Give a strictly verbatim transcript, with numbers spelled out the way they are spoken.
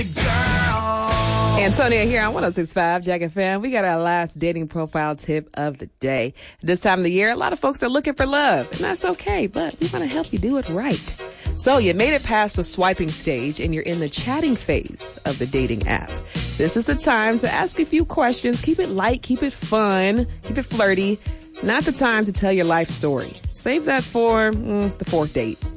Antonia here on one oh six point five Jack F M. We got our last dating profile tip of the day. This time of the year, a lot of folks are looking for love, and that's okay, but we want to help you do it right. So you made it past the swiping stage, and you're in the chatting phase of the dating app. This is the time to ask a few questions. Keep it light, keep it fun, keep it flirty. Not the time to tell your life story. Save that for mm, the fourth date.